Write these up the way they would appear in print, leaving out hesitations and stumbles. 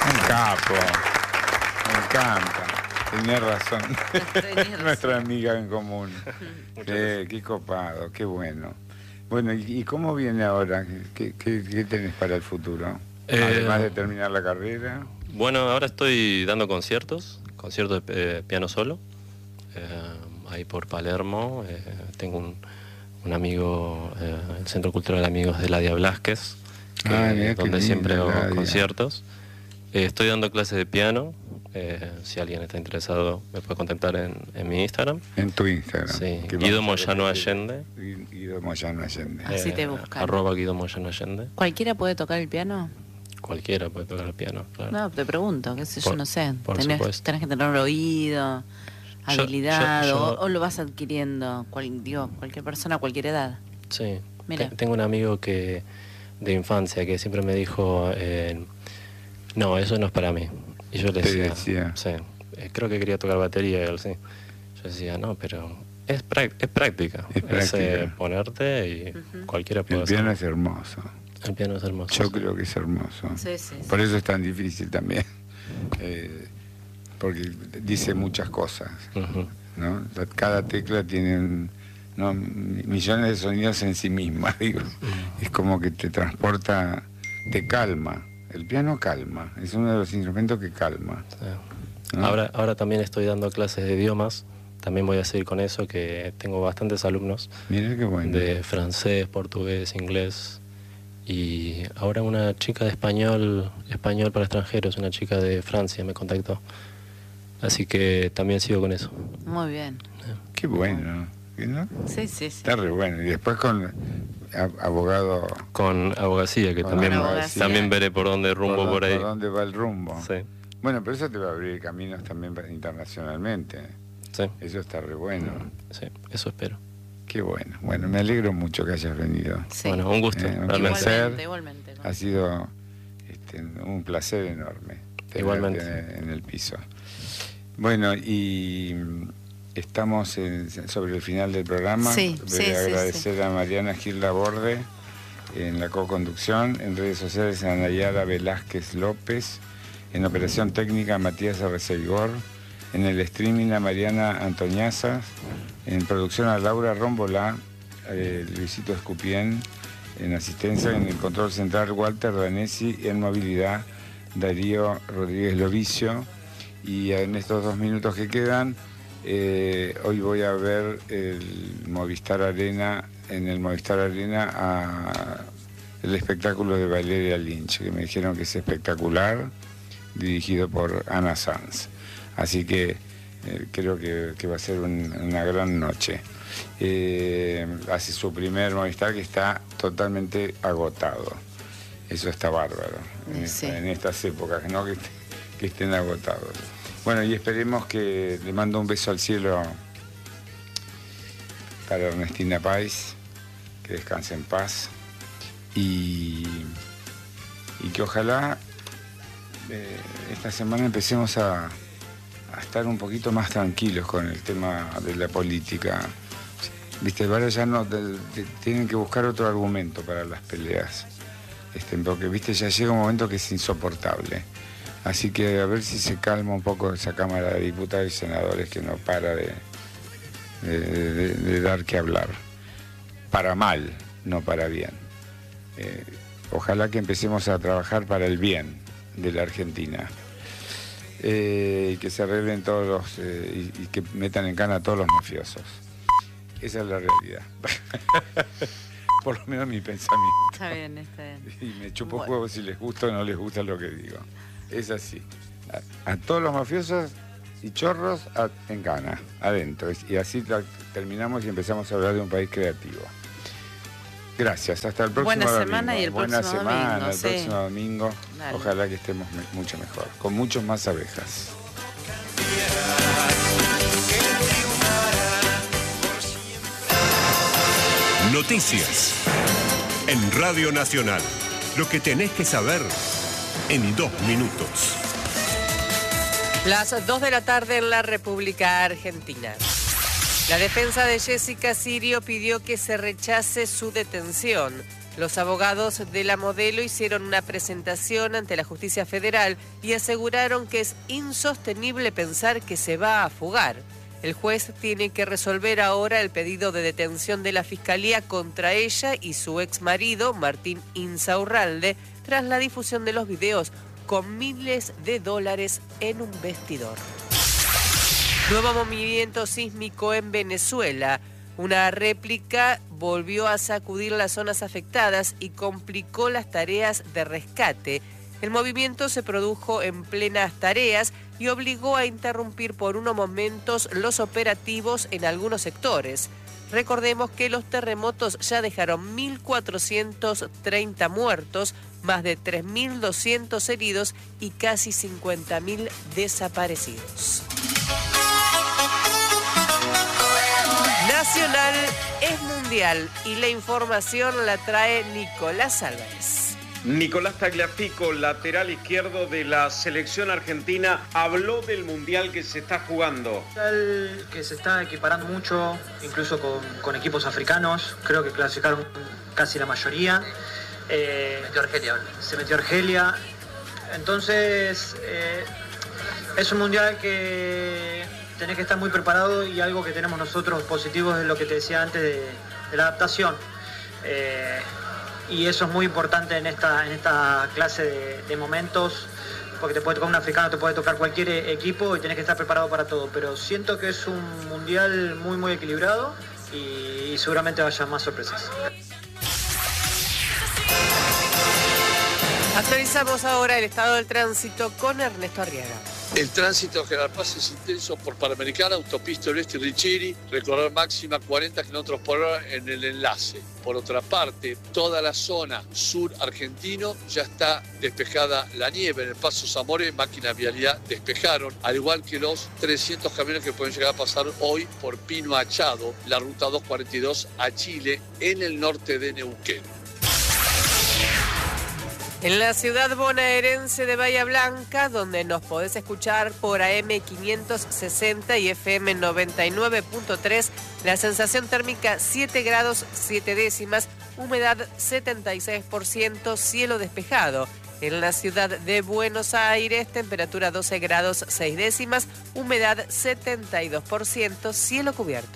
Un capo. Me encanta. Tenés razón. Nuestra amiga en común. Qué copado, qué bueno. Bueno, ¿y cómo viene ahora? ¿Qué tenés para el futuro? Además de terminar la carrera. Bueno, ahora estoy dando conciertos de piano solo, ahí por Palermo. Tengo un amigo, el Centro Cultural Amigos de Ladia Blasquez, donde siempre hago conciertos. Estoy dando clases de piano. Si alguien está interesado me puede contactar en mi Instagram. En tu Instagram. Sí, Guido Moyano Allende. Guido Moyano Allende. Así te buscan. @ Guido Moyano Allende. ¿Cualquiera puede tocar el piano? Cualquiera puede tocar el piano, claro. No, te pregunto, qué sé yo, no sé. Tenés que tener un oído, habilidad, o lo vas adquiriendo, cualquier persona a cualquier edad. Sí. Mira. Tengo un amigo de infancia que siempre me dijo, no, eso no es para mí. Y yo le decía, sí, creo que quería tocar batería y él sí. Yo decía, no, pero es práctica. Es ponerte y cualquiera puede hacerlo. El piano es hermoso. El piano es hermoso. Yo creo que es hermoso. Sí. Por eso es tan difícil también. Porque dice muchas cosas. ¿No? Cada tecla tiene millones de sonidos en sí misma. Digo. Es como que te transporta, te calma. El piano calma. Es uno de los instrumentos que calma. Sí. ¿No? Ahora también estoy dando clases de idiomas. También voy a seguir con eso, que tengo bastantes alumnos. Mira qué bueno. De francés, portugués, inglés. Y ahora una chica de español para extranjeros, una chica de Francia me contactó. Así que también sigo con eso. Muy bien. Qué bueno, ¿no? Sí. Está re bueno. Y después con abogado... Con abogacía, que también veré por dónde rumbo por ahí. Por dónde va el rumbo. Sí. Bueno, pero eso te va a abrir caminos también internacionalmente. Sí. Eso está re bueno. Sí, eso espero. Qué bueno. Bueno, me alegro mucho que hayas venido. Sí. Bueno, un gusto. Un placer. Igualmente. Ha sido un placer enorme tenerte en el piso. Bueno, y estamos sobre el final del programa. Sí, Voy a agradecer a Mariana Gil Laborde en la co-conducción, en redes sociales a Nayara Velázquez López, en operación técnica a Matías Arreceigor, en el streaming a Mariana Antoñazas, en producción a Laura Rombolá, Luisito Escupien, en asistencia en el control central Walter Danesi, en movilidad Darío Rodríguez Lovicio. Y en estos 2 minutos que quedan, hoy voy a ver en el Movistar Arena el espectáculo de Valeria Lynch, que me dijeron que es espectacular, dirigido por Ana Sanz. Así que creo que va a ser una gran noche. Hace su primer Movistar, que está totalmente agotado. Eso está bárbaro en estas épocas, ¿no? Que estén agotados. Bueno, y esperemos que le mando un beso al cielo para Ernestina Páez, que descanse en paz, y que ojalá esta semana empecemos a estar un poquito más tranquilos con el tema de la política. Viste, ahora ya no tienen que buscar otro argumento para las peleas, porque viste, ya llega un momento que es insoportable. Así que a ver si se calma un poco esa Cámara de Diputados y Senadores, que no para de dar que hablar. Para mal, no para bien. Ojalá que empecemos a trabajar para el bien de la Argentina. Y que se arreglen todos y que metan en cana a todos los mafiosos. Esa es la realidad. Por lo menos mi pensamiento. Está bien. Y me chupo huevo si les gusta o no les gusta lo que digo. Es así. A todos los mafiosos y chorros en cana, adentro. Y así terminamos y empezamos a hablar de un país creativo. Gracias. Hasta el próximo domingo. Buena semana y el próximo domingo. Dale. Ojalá que estemos mucho mejor. Con muchos más abejas. Noticias. En Radio Nacional. Lo que tenés que saber en 2 minutos. Las 2 de la tarde en la República Argentina. La defensa de Jessica Sirio pidió que se rechace su detención. Los abogados de la modelo hicieron una presentación ante la justicia federal y aseguraron que es insostenible pensar que se va a fugar. El juez tiene que resolver ahora el pedido de detención de la Fiscalía contra ella y su exmarido, Martín Insaurralde, tras la difusión de los videos con miles de dólares en un vestidor. Nuevo movimiento sísmico en Venezuela. Una réplica volvió a sacudir las zonas afectadas y complicó las tareas de rescate. El movimiento se produjo en plenas tareas y obligó a interrumpir por unos momentos los operativos en algunos sectores. Recordemos que los terremotos ya dejaron 1.430 muertos, más de 3.200 heridos y casi 50.000 desaparecidos. Nacional es mundial y la información la trae Nicolás Álvarez. Nicolás Tagliafico, lateral izquierdo de la selección argentina, habló del mundial que se está jugando. Que se está equiparando mucho, incluso con equipos africanos. Creo que clasificaron casi la mayoría. Se metió Argelia. Entonces, es un mundial que tenés que estar muy preparado, y algo que tenemos nosotros positivos es lo que te decía antes de la adaptación. Y eso es muy importante en esta clase de momentos, porque te puede tocar un africano, te puede tocar cualquier equipo y tenés que estar preparado para todo. Pero siento que es un mundial muy, muy equilibrado y seguramente vaya más sorpresas. Actualizamos ahora el estado del tránsito con Ernesto Arriaga. El tránsito en General Paz es intenso por Panamericana, Autopista Oeste y Richeri, recorrer máxima 40 km por hora en el enlace. Por otra parte, toda la zona sur argentino ya está despejada la nieve. En el Paso Zamore, máquina vialidad despejaron, al igual que los 300 camiones que pueden llegar a pasar hoy por Pino Achado, la ruta 242 a Chile, en el norte de Neuquén. En la ciudad bonaerense de Bahía Blanca, donde nos podés escuchar por AM 560 y FM 99.3, la sensación térmica 7 grados 7 décimas, humedad 76%, cielo despejado. En la ciudad de Buenos Aires, temperatura 12 grados 6 décimas, humedad 72%, cielo cubierto.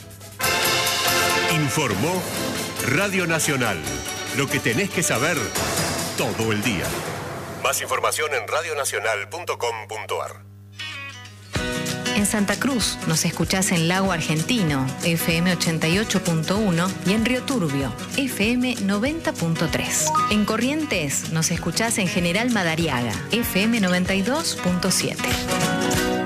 Informó Radio Nacional. Lo que tenés que saber todo el día. Más información en radionacional.com.ar. En Santa Cruz nos escuchás en Lago Argentino, FM 88.1, y en Río Turbio, FM 90.3. En Corrientes nos escuchás en General Madariaga, FM 92.7.